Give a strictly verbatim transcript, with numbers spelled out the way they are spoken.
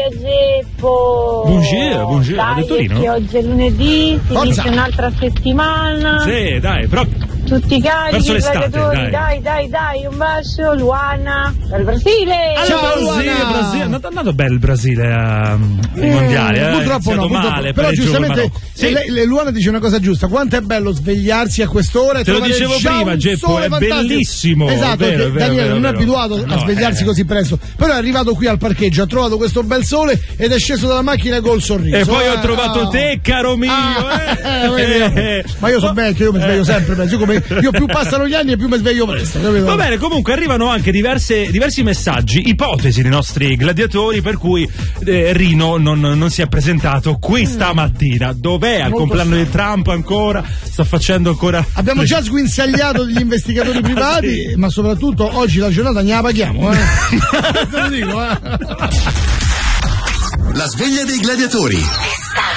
Geppo. Buongiorno, buongiorno, dai, ha detto Rino? che oggi è lunedì, si Forza. inizia un'altra settimana. Sì, dai, però Tutti verso carichi, l'estate, gladiatori, dai. dai, dai, dai, un bacio, Luana, dal Brasile. Ciao, Brasile, Brasile. Non è andato bene il Brasile a- ai mondiali, eh? Purtroppo È no, iniziato purtroppo. male, Però pareggio col giustamente Marocco. Sì. lei- le- Luana dice una cosa giusta: quanto è bello svegliarsi a quest'ora e Te lo trovare dicevo già prima, un Geppo, sole è fantastico. bellissimo. Esatto, È vero, che è vero, Daniele è vero, non è è vero. abituato a No, svegliarsi eh. così presto, però è arrivato qui al parcheggio, ha trovato questo bel sole ed è sceso dalla macchina col sorriso. E poi ho Eh, trovato ah. te, caro mio. Ah, eh. eh, vedi, ma io sono vecchio, io mi sveglio sempre presto. Io, come- io più passano gli anni e più mi sveglio presto, capito? Va bene, comunque arrivano anche diverse, diversi messaggi, ipotesi dei nostri gladiatori per cui eh, Rino non, non si è presentato qui stamattina. Dov'è? Al Molto compleanno di Trump ancora? Sta facendo ancora... Abbiamo già sguinzagliato degli investigatori privati, Sì. ma soprattutto oggi la giornata ne la paghiamo, eh? Te lo dico, eh? La sveglia dei gladiatori.